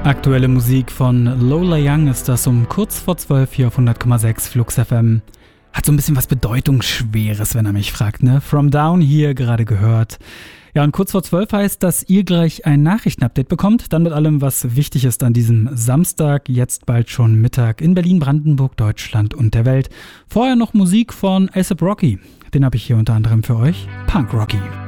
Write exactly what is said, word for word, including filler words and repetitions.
Aktuelle Musik von Lola Young ist das um kurz vor zwölf hier auf hundert Komma sechs Flux F M. Hat so ein bisschen was Bedeutungsschweres, wenn er mich fragt, ne? From Down hier gerade gehört. Ja, und kurz vor zwölf heißt, dass ihr gleich ein Nachrichtenupdate bekommt. Dann mit allem, was wichtig ist an diesem Samstag, jetzt bald schon Mittag in Berlin, Brandenburg, Deutschland und der Welt. Vorher noch Musik von A$AP Rocky. Den habe ich hier unter anderem für euch. Punk Rocky.